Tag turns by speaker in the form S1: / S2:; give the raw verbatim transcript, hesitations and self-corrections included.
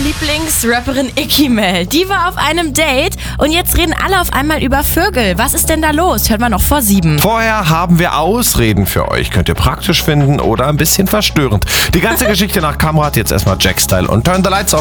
S1: Lieblingsrapperin Ikimel, die war auf einem Date und jetzt reden alle auf einmal über Vögel. Was ist denn da los? Hört man noch vor sieben.
S2: Vorher haben wir Ausreden für euch. Könnt ihr praktisch finden oder ein bisschen verstörend. Die ganze Geschichte nach Kamrat, jetzt erstmal Jack-Style und Turn the Lights off.